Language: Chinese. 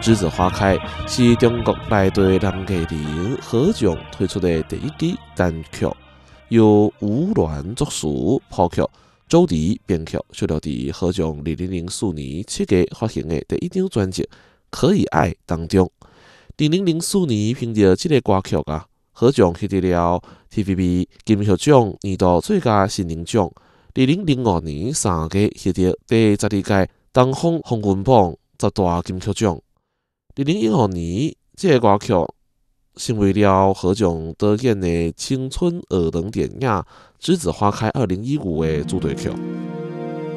栀子花开》是中国内地男艺人何炅推出的第一支单曲，由吴鸾作词谱曲，周迪编曲，收录在何炅2004年7月发行的第一张专辑《可以爱》当中。2004年凭着这个歌曲何炅获得了 TVB 金曲奖年度最佳新人奖。2005年3月获得第12届东方风云榜10大金曲奖。2015年，这个歌曲成为了何炅导演的青春儿童电影《栀子花开2015》的主题曲。